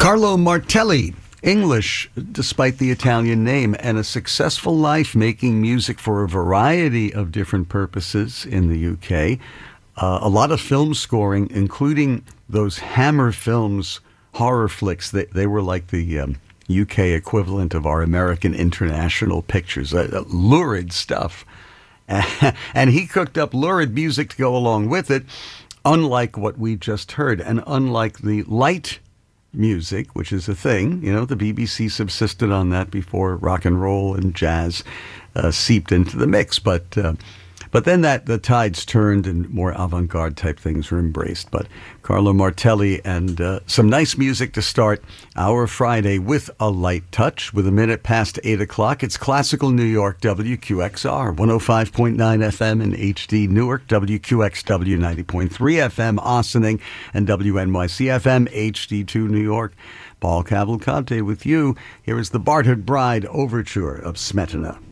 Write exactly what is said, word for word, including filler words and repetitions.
Carlo Martelli, English despite the Italian name, and a successful life making music for a variety of different purposes in the U K. Uh, a lot of film scoring, including those Hammer Films horror flicks. They, they were like the um, U K equivalent of our American International Pictures. Uh, lurid stuff. And he cooked up lurid music to go along with it, unlike what we just heard, and unlike the light music, which is a thing. You know, the B B C subsisted on that before rock and roll and jazz uh, seeped into the mix. But uh, but then that the tides turned and more avant-garde type things were embraced. But Carlo Martelli and uh, some nice music to start our Friday with a light touch. With a minute past eight o'clock, it's Classical New York, W Q X R, one oh five point nine F M in H D Newark, W Q X W ninety point three F M Ossining, and W N Y C F M H D two New York. Paul Cavalcante with you. Here is the Bartered Bride Overture of Smetana.